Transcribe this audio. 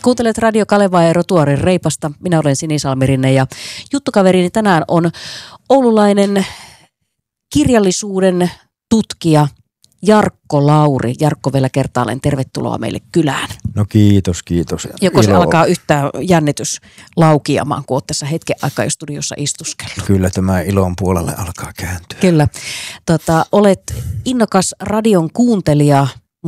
Kuuntelet Radio Kalevaa ja Rotuarin Reipasta. Minä olen Sini Salmirinne ja juttukaverini tänään on oululainen kirjallisuuden tutkija Jarkko Lauri. Jarkko, vielä kertaalleen tervetuloa meille kylään. No kiitos. Joko se alkaa yhtään jännitys laukiamaan, kun olet tässä hetken aikaa jo studiossa istuskellut? Kyllä tämä ilon puolelle alkaa kääntyä. Kyllä. Olet innokas radion kuuntelija